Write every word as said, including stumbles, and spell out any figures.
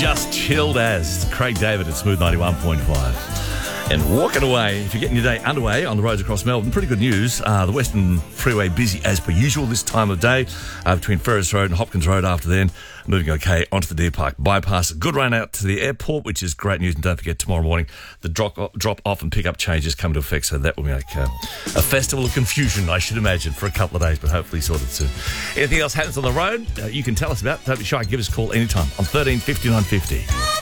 Just chilled as Craig David at Smooth ninety-one point five. And walking away, if you're getting your day underway on the roads across Melbourne, pretty good news. Uh, the Western Freeway busy as per usual this time of day uh, between Ferris Road and Hopkins Road after then. Moving okay onto the Deer Park bypass. A good run out to the airport, which is great news. And don't forget, tomorrow morning, the drop, drop off and pick up changes come into effect. So that will make uh, a festival of confusion, I should imagine, for a couple of days, but hopefully sorted soon. Anything else happens on the road, uh, you can tell us about. Don't be shy. Give us a call anytime on thirteen fifty-nine fifty.